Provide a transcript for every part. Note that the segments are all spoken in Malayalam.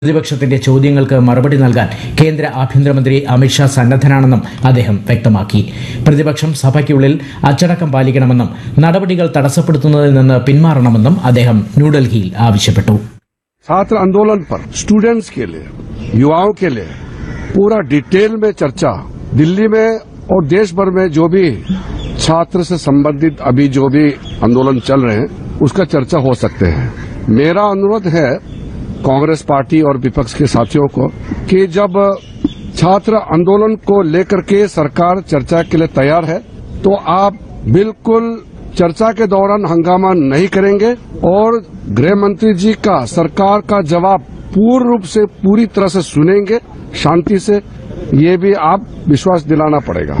പ്രതിപക്ഷത്തിന്റെ ചോദ്യങ്ങൾക്ക് മറുപടി നൽകാൻ കേന്ദ്ര ആഭ്യന്തരമന്ത്രി അമിത്ഷാ സന്നദ്ധനാണെന്നും അദ്ദേഹം വ്യക്തമാക്കി. പ്രതിപക്ഷം സഭയ്ക്കുള്ളിൽ അച്ചടക്കം പാലിക്കണമെന്നും നടപടികൾ തടസ്സപ്പെടുത്തുന്നതിൽ നിന്ന് പിന്മാറണമെന്നും അദ്ദേഹം ന്യൂഡൽഹിയിൽ ആവശ്യപ്പെട്ടു. छात्र आंदोलन पर स्टूडेंट्स के लिए, युवाओं के लिए पूरा डिटेल में चर्चा दिल्ली में और देश भर में जो भी छात्र से संबंधित अभी जो भी आंदोलन चल रहे हैं उसका चर्चा हो सकते हैं. मेरा अनुरोध है कांग्रेस पार्टी और विपक्ष के साथियों को कि जब छात्र आंदोलन को लेकर के सरकार चर्चा के लिए तैयार है तो आप बिल्कुल चर्चा के दौरान हंगामा नहीं करेंगे और गृह मंत्री जी का सरकार का जवाब पूर्ण रूप से पूरी तरह से सुनेंगे शांति से. ये भी आप विश्वास दिलाना पड़ेगा.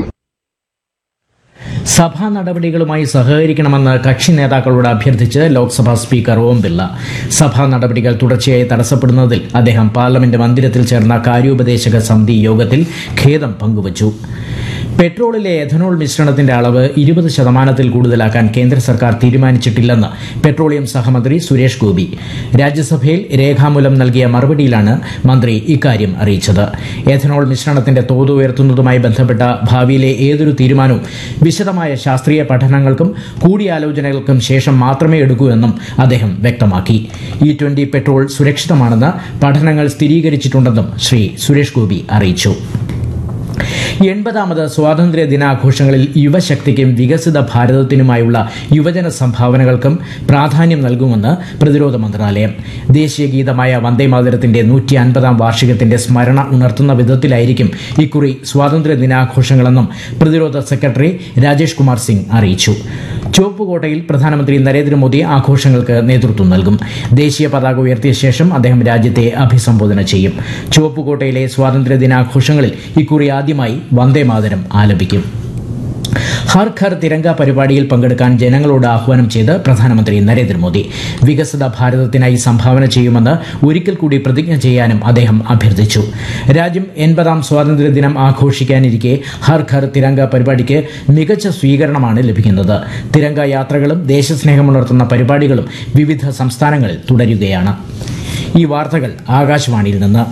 സഭാ നടപടികളുമായി സഹകരിക്കണമെന്ന് കക്ഷി നേതാക്കളോട് അഭ്യർത്ഥിച്ച് ലോക്സഭാ സ്പീക്കർ ഓം ബിർള. സഭാ നടപടികൾ തുടർച്ചയായി തടസ്സപ്പെടുന്നതിൽ അദ്ദേഹം പാർലമെന്റ് മന്ദിരത്തിൽ ചേർന്ന കാര്യോപദേശക സമിതി യോഗത്തിൽ ഖേദം പങ്കുവച്ചു. പെട്രോളിലെ എഥനോൾ മിശ്രണത്തിന്റെ അളവ് 20% കൂടുതലാക്കാൻ കേന്ദ്ര സർക്കാർ തീരുമാനിച്ചിട്ടില്ലെന്ന് പെട്രോളിയം സഹമന്ത്രി സുരേഷ് ഗോപി രാജ്യസഭയിൽ രേഖാമൂലം നൽകിയ മറുപടിയിലാണ് മന്ത്രി ഇക്കാര്യം അറിയിച്ചത്. എഥനോൾ മിശ്രണത്തിന്റെ തോത് ഉയർത്തുന്നതുമായി ബന്ധപ്പെട്ട ഭാവിയിലെ ഏതൊരു തീരുമാനവും വിശദമായ ശാസ്ത്രീയ പഠനങ്ങൾക്കും കൂടിയാലോചനകൾക്കും ശേഷം മാത്രമേ എടുക്കൂ എന്നും അദ്ദേഹം വ്യക്തമാക്കി. E20 പെട്രോൾ സുരക്ഷിതമാണെന്ന് പഠനങ്ങൾ സ്ഥിരീകരിച്ചിട്ടുണ്ടെന്നും ശ്രീ സുരേഷ് ഗോപി അറിയിച്ചു. 80ാമത് സ്വാതന്ത്ര്യ ദിനാഘോഷങ്ങളിൽ യുവശക്തിക്കും വികസിത ഭാരതത്തിനുമായുള്ള യുവജന സംഭാവനകൾക്കും പ്രാധാന്യം നൽകുമെന്ന് പ്രതിരോധ മന്ത്രാലയം. ദേശീയ ഗീതമായ വന്ദേമാതരത്തിന്റെ 150ാം വാർഷികത്തിന്റെ സ്മരണ ഉണർത്തുന്ന വിധത്തിലായിരിക്കും ഇക്കുറി സ്വാതന്ത്ര്യ ദിനാഘോഷങ്ങളെന്നും പ്രതിരോധ സെക്രട്ടറി രാജേഷ് കുമാർ സിംഗ് അറിയിച്ചു. ചുവപ്പുകോട്ടയിൽ പ്രധാനമന്ത്രി നരേന്ദ്രമോദി ആഘോഷങ്ങൾക്ക് നേതൃത്വം നൽകും. ദേശീയ പതാക ഉയർത്തിയ ശേഷം അദ്ദേഹം രാജ്യത്തെ അഭിസംബോധന ചെയ്യും. ചുവപ്പുകോട്ടയിലെ സ്വാതന്ത്ര്യ ദിനാഘോഷങ്ങളിൽ ഇക്കുറി ആദ്യമായി വന്ദേമാതരം ആലപിക്കും. ഹർ ഘർ തിരങ്ക പരിപാടിയിൽ പങ്കെടുക്കാൻ ജനങ്ങളോട് ആഹ്വാനം ചെയ്ത് പ്രധാനമന്ത്രി നരേന്ദ്രമോദി. വികസിത ഭാരതത്തിനായി സംഭാവന ചെയ്യുമെന്ന് ഒരിക്കൽ കൂടി പ്രതിജ്ഞ ചെയ്യാനും അദ്ദേഹം അഭ്യർത്ഥിച്ചു. രാജ്യം 80ാം സ്വാതന്ത്ര്യദിനം ആഘോഷിക്കാനിരിക്കെ ഹർ ഘർ തിരങ്ക പരിപാടിക്ക് മികച്ച സ്വീകരണമാണ് ലഭിക്കുന്നത്. തിരങ്ക യാത്രകളും ദേശസ്നേഹമുണർത്തുന്ന പരിപാടികളും വിവിധ സംസ്ഥാനങ്ങളിൽ തുടരുകയാണ്. ഈ വാർത്തകൾ ആകാശവാണിയിൽ നിന്ന്.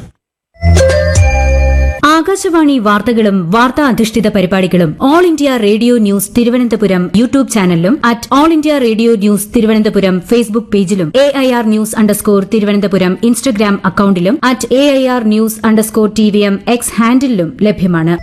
ആകാശവാണി വാർത്തകളും വാർത്താ അധിഷ്ഠിത പരിപാടികളും all India radio news Thiruvananthapuram YouTube ചാനലിലും at all India radio news Thiruvananthapuram Facebook പേജിലും AIR ന്യൂസ് _ ഇൻസ്റ്റഗ്രാം അക്കൌണ്ടിലും at AIR news _ TVM X ഹാൻഡിലും ലഭ്യമാണ്.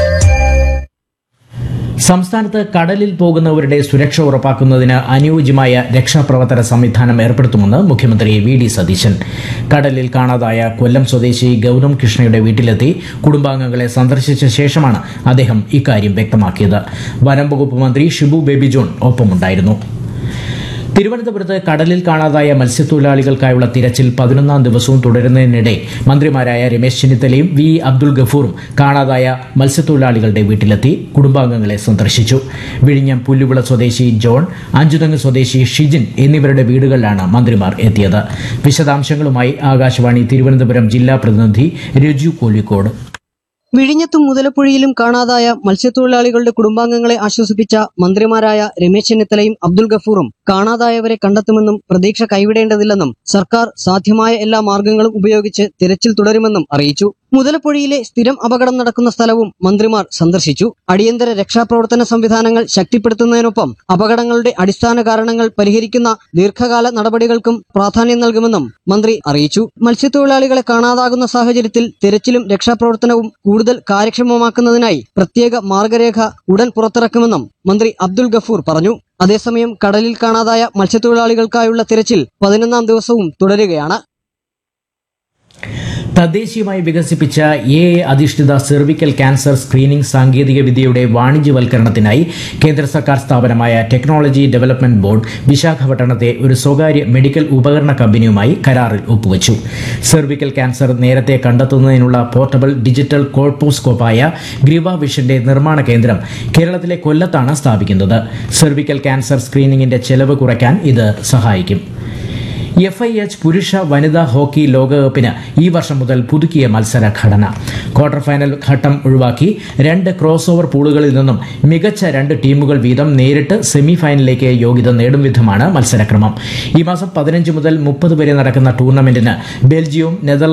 സംസ്ഥാനത്ത് കടലിൽ പോകുന്നവരുടെ സുരക്ഷ ഉറപ്പാക്കുന്നതിന് അനുയോജ്യമായ രക്ഷാപ്രവർത്തന സംവിധാനം ഏർപ്പെടുത്തുമെന്ന് മുഖ്യമന്ത്രി VD സതീശൻ. കടലിൽ കാണാതായ കൊല്ലം സ്വദേശി ഗൌതം കൃഷ്ണയുടെ വീട്ടിലെത്തി കുടുംബാംഗങ്ങളെ സന്ദർശിച്ച ശേഷമാണ് അദ്ദേഹം ഇക്കാര്യം വ്യക്തമാക്കിയത്. വനം വകുപ്പ് മന്ത്രി ഷിബു ബേബി ജോൺ ഒപ്പമുണ്ടായിരുന്നു. തിരുവനന്തപുരത്ത് കടലിൽ കാണാതായ മത്സ്യത്തൊഴിലാളികൾക്കായുള്ള തിരച്ചിൽ 11ാം ദിവസവും തുടരുന്നതിനിടെ മന്ത്രിമാരായ രമേശ് ചെന്നിത്തലയും V അബ്ദുൾ ഗഫൂറും കാണാതായ മത്സ്യത്തൊഴിലാളികളുടെ വീട്ടിലെത്തി കുടുംബാംഗങ്ങളെ സന്ദർശിച്ചു. വിഴിഞ്ഞം പുല്ലുവിള സ്വദേശി ജോൺ, അഞ്ചുതെങ്ങ് സ്വദേശി ഷിജിൻ എന്നിവരുടെ വീടുകളിലാണ് മന്ത്രിമാർ എത്തിയത്. വിശദാംശങ്ങളുമായി ആകാശവാണി തിരുവനന്തപുരം ജില്ലാ പ്രതിനിധി രജു കോലിക്കോട്. വിഴിഞ്ഞത്തും മുതലപ്പുഴയിലും കാണാതായ മത്സ്യത്തൊഴിലാളികളുടെ കുടുംബാംഗങ്ങളെ ആശ്വസിപ്പിച്ച മന്ത്രിമാരായ രമേശ് ചെന്നിത്തലയും അബ്ദുൾ ഗഫൂറും കാണാതായവരെ കണ്ടെത്തുമെന്നും പ്രതീക്ഷ കൈവിടേണ്ടതില്ലെന്നും സർക്കാർ സാധ്യമായ എല്ലാ മാർഗങ്ങളും ഉപയോഗിച്ച് തിരച്ചിൽ തുടരുമെന്നും അറിയിച്ചു. മുതലപ്പുഴയിലെ സ്ഥിരം അപകടം നടക്കുന്ന സ്ഥലവും മന്ത്രിമാർ സന്ദർശിച്ചു. അടിയന്തര രക്ഷാപ്രവർത്തന സംവിധാനങ്ങൾ ശക്തിപ്പെടുത്തുന്നതിനൊപ്പം അപകടങ്ങളുടെ അടിസ്ഥാന കാരണങ്ങൾ പരിഹരിക്കുന്ന ദീർഘകാല നടപടികൾക്കും പ്രാധാന്യം നൽകുമെന്നും മന്ത്രി അറിയിച്ചു. മത്സ്യത്തൊഴിലാളികളെ കാണാതാകുന്ന സാഹചര്യത്തിൽ തിരച്ചിലും രക്ഷാപ്രവർത്തനവും കൂടുതൽ കാര്യക്ഷമമാക്കുന്നതിനായി പ്രത്യേക മാർഗരേഖ ഉടൻ പുറത്തിറക്കുമെന്നും മന്ത്രി അബ്ദുൾ ഗഫൂർ പറഞ്ഞു. അതേസമയം കടലിൽ കാണാതായ മത്സ്യത്തൊഴിലാളികൾക്കായുള്ള തിരച്ചിൽ 11ാം ദിവസവും തുടരുകയാണ്. തദ്ദേശീയമായി വികസിപ്പിച്ച AI അധിഷ്ഠിത സെർവിക്കൽ ക്യാൻസർ സ്ക്രീനിംഗ് സാങ്കേതിക വിദ്യയുടെ വാണിജ്യവൽക്കരണത്തിനായി കേന്ദ്ര സർക്കാർ സ്ഥാപനമായ ടെക്നോളജി ഡെവലപ്മെന്റ് ബോർഡ് വിശാഖപട്ടണത്തെ ഒരു സ്വകാര്യ മെഡിക്കൽ ഉപകരണ കമ്പനിയുമായി കരാറിൽ ഒപ്പുവച്ചു. സെർവിക്കൽ ക്യാൻസർ നേരത്തെ കണ്ടെത്തുന്നതിനുള്ള പോർട്ടബിൾ ഡിജിറ്റൽ കോൾപോസ്കോപ്പായ ഗ്രീവ വിഷന്റെ നിർമ്മാണ കേന്ദ്രം കേരളത്തിലെ കൊല്ലത്താണ് സ്ഥാപിക്കുന്നത്. സെർവിക്കൽ ക്യാൻസർ സ്ക്രീനിംഗിന്റെ ചെലവ് കുറയ്ക്കാൻ ഇത് സഹായിക്കും. FIH പുരുഷ വനിതാ ഹോക്കി ലോകകപ്പിന് ഈ വർഷം മുതൽ പുതുക്കിയ മത്സരഘടന. ക്വാർട്ടർ ഫൈനൽ ഘട്ടം ഒഴിവാക്കി 2 ക്രോസ് ഓവർ പൂളുകളിൽ നിന്നും മികച്ച 2 ടീമുകൾ വീതം നേരിട്ട് സെമി ഫൈനലിലേക്ക് യോഗ്യത നേടും വിധമാണ് മത്സരക്രമം. ഈ മാസം 15 മുതൽ 30 വരെ നടക്കുന്ന ടൂർണമെന്റിന് ബെൽജിയവും